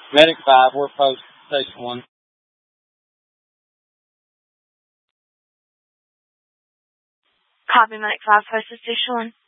Medic 5, we're post station 1. Copy, Medic 5, post to station 1.